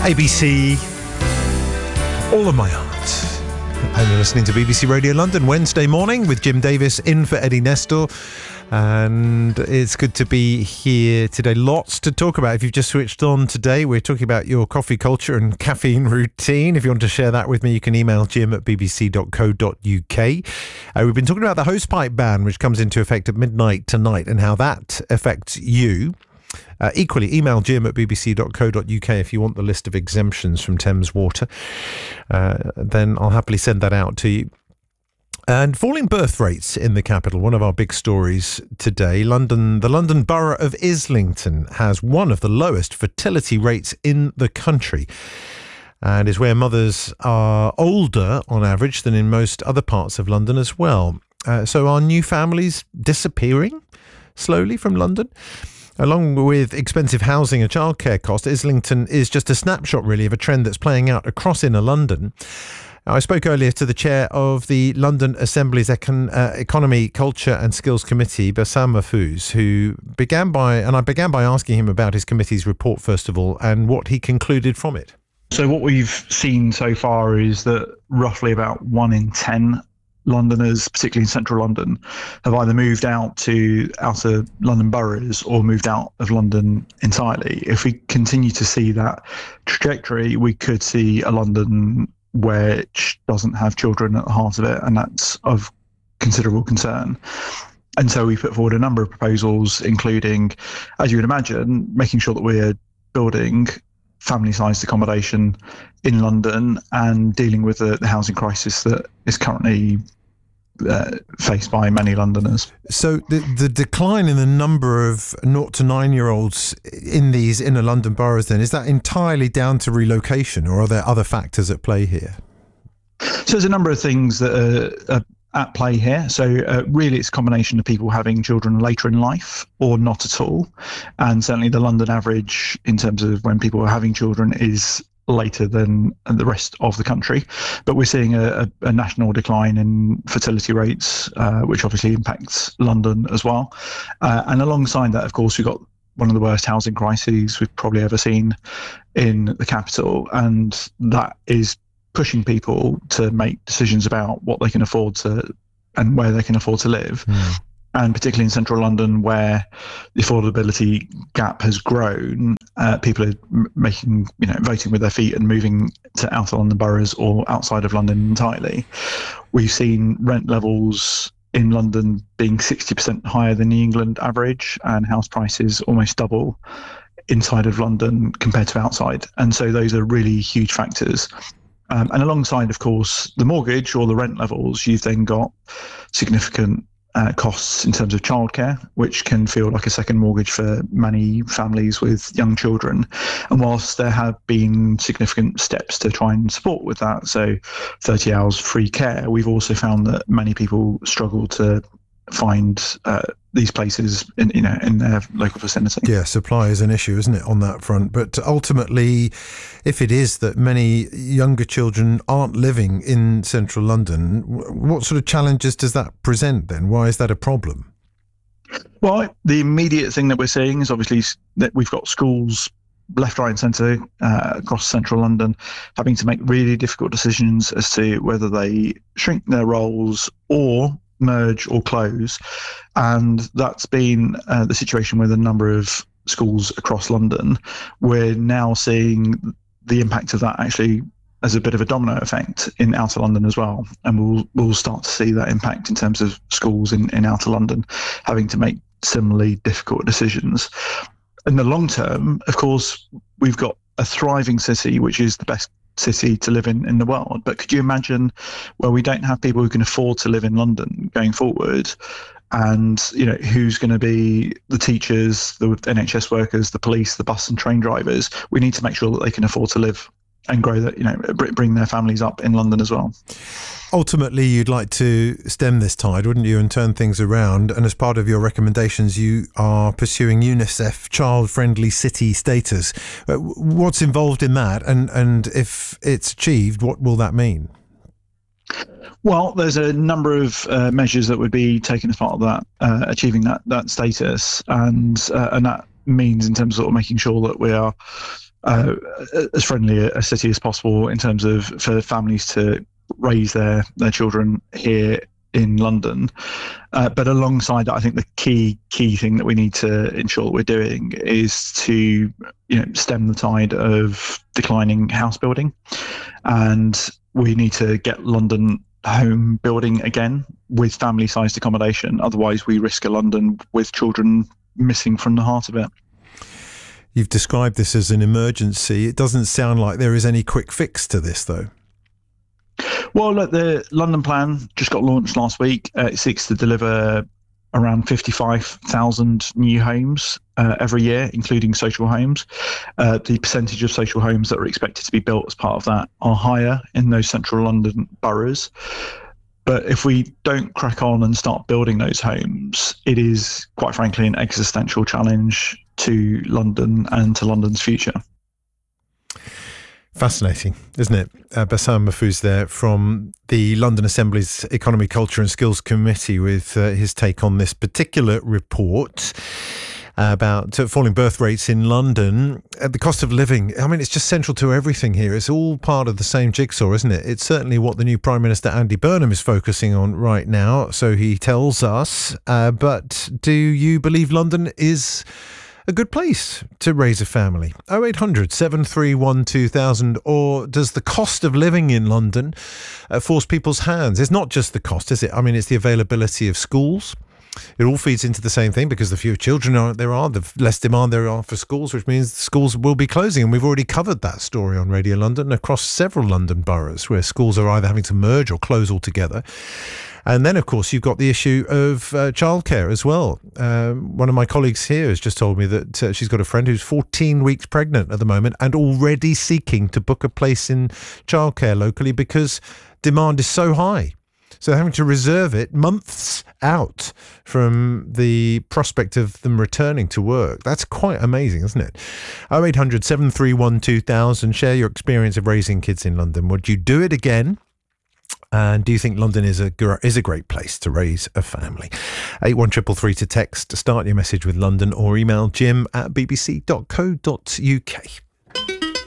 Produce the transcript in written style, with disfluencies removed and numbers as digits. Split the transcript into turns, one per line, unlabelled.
ABC, All of My Heart. And you're listening to BBC Radio London Wednesday morning with Jim Davis in for Eddie Nestor. And it's good to be here today. Lots to talk about. If you've just switched on today, we're talking about your coffee culture and caffeine routine. If you want to share that with me, you can email jim@bbc.co.uk. We've been talking about the hosepipe ban, which comes into effect at midnight tonight, and how that affects you. Equally, email jim@bbc.co.uk if you want the list of exemptions from Thames Water. Then I'll happily send that out to you. And falling birth rates in the capital, one of our big stories today. The London Borough of Islington has one of the lowest fertility rates in the country, and is where mothers are older on average than in most other parts of London as well. So are new families disappearing slowly from London? Along with expensive housing and childcare costs, Islington is just a snapshot, really, of a trend that's playing out across inner London. I spoke earlier to the chair of the London Assembly's Economy, Culture and Skills Committee, Bassam Mahfouz, who began by asking him about his committee's report, first of all, and what he concluded from it.
So what we've seen so far is that roughly about 1 in 10 Londoners, particularly in central London, have either moved out to outer London boroughs or moved out of London entirely. If we continue to see that trajectory, we could see a London which doesn't have children at the heart of it, and that's of considerable concern. And so we put forward a number of proposals, including, as you would imagine, making sure that we're building family-sized accommodation in London and dealing with the housing crisis that is currently faced by many Londoners.
So the decline in the number of 0 to 9-year-olds in these inner London boroughs, then, is that entirely down to relocation, or are there other factors at play here?
So there's a number of things that are at play here. So really it's a combination of people having children later in life or not at all. And certainly the London average in terms of when people are having children is later than the rest of the country. But we're seeing a national decline in fertility rates, which obviously impacts London as well. And alongside that, of course, we've got one of the worst housing crises we've probably ever seen in the capital. And that is pushing people to make decisions about what they can afford to and where they can afford to live. And particularly in central London, where the affordability gap has grown, people are voting with their feet and moving to outer London boroughs or outside of London entirely. We've seen rent levels in London being 60% higher than the England average, and house prices almost double inside of London compared to outside. And so those are really huge factors. And alongside, of course, the mortgage or the rent levels, you've then got significant costs in terms of childcare, which can feel like a second mortgage for many families with young children. And whilst there have been significant steps to try and support with that, so 30 hours free care, we've also found that many people struggle to find these places in their local vicinity.
Yeah, supply is an issue, isn't it, on that front? But ultimately, if it is that many younger children aren't living in central London, what sort of challenges does that present then? Why is that a problem?
Well, the immediate thing that we're seeing is obviously that we've got schools left, right and centre across central London having to make really difficult decisions as to whether they shrink their roles or merge or close. And that's been the situation with a number of schools across London. We're now seeing the impact of that actually as a bit of a domino effect in outer London as well. And we'll start to see that impact in terms of schools in outer London having to make similarly difficult decisions. In the long term, of course, we've got a thriving city, which is the best city to live in the world. But could you imagine where we don't have people who can afford to live in London going forward? And who's going to be the teachers, the NHS workers, the police, the bus and train drivers? We need to make sure that they can afford to live and grow that, bring their families up in London as well.
Ultimately, you'd like to stem this tide, wouldn't you, and turn things around. And as part of your recommendations, you are pursuing UNICEF child-friendly city status. What's involved in that? And if it's achieved, what will that mean?
Well, there's a number of measures that would be taken as part of that, achieving that status. And that means in terms of making sure that we are as friendly a city as possible in terms of for families to raise their children here in London. But alongside that, I think the key thing that we need to ensure that we're doing is to stem the tide of declining house building, and we need to get London home building again with family-sized accommodation. Otherwise, we risk a London with children missing from the heart of it.
You've described this as an emergency. It doesn't sound like there is any quick fix to this, though.
Well, look, the London Plan just got launched last week. It seeks to deliver around 55,000 new homes every year, including social homes. The percentage of social homes that are expected to be built as part of that are higher in those central London boroughs. But if we don't crack on and start building those homes, it is, quite frankly, an existential challenge to London and to London's future.
Fascinating, isn't it? Bassam Mahfouz there from the London Assembly's Economy, Culture and Skills Committee with his take on this particular report about falling birth rates in London. The cost of living, I mean, it's just central to everything here. It's all part of the same jigsaw, isn't it? It's certainly what the new Prime Minister, Andy Burnham, is focusing on right now, so he tells us. But do you believe London is a good place to raise a family? 0800 731 2000. Or does the cost of living in London force people's hands? It's not just the cost, is it? I mean, it's the availability of schools. It all feeds into the same thing, because the fewer children there are, the less demand there are for schools, which means schools will be closing. And we've already covered that story on Radio London across several London boroughs where schools are either having to merge or close altogether. And then, of course, you've got the issue of childcare as well. One of my colleagues here has just told me that she's got a friend who's 14 weeks pregnant at the moment and already seeking to book a place in childcare locally because demand is so high. So having to reserve it months out from the prospect of them returning to work. That's quite amazing, isn't it? 0800 731 2000. Share your experience of raising kids in London. Would you do it again? And do you think London is a great place to raise a family? 81333 to text. Start your message with London, or email jim@bbc.co.uk.